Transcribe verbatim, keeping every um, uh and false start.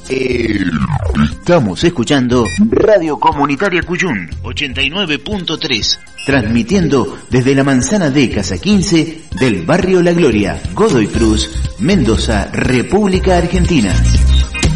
Eh, estamos escuchando Radio Comunitaria Cuyún ochenta y nueve punto tres, transmitiendo desde la manzana de Casa quince del barrio La Gloria, Godoy Cruz, Mendoza, República Argentina.